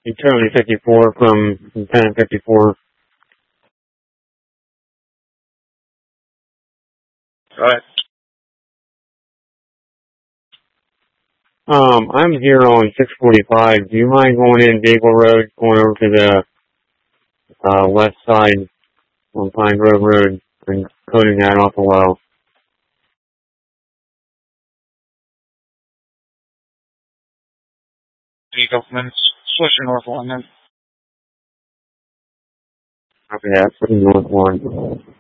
Charlie 54 from Lieutenant 54. Alright. I'm here on 645. Do you mind going in Daigle Road, going over to the west side on Pine Grove Road and coding that off a well? Government, switching north line then. Copy that, for the north one.